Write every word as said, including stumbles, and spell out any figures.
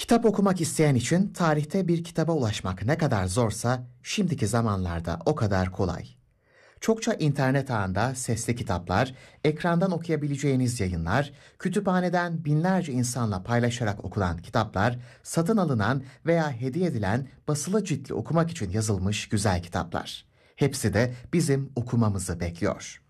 Kitap okumak isteyen için tarihte bir kitaba ulaşmak ne kadar zorsa şimdiki zamanlarda o kadar kolay. Çokça internet ağında sesli kitaplar, ekrandan okuyabileceğiniz yayınlar, kütüphaneden binlerce insanla paylaşarak okunan kitaplar, satın alınan veya hediye edilen basılı ciltli okumak için yazılmış güzel kitaplar. Hepsi de bizim okumamızı bekliyor.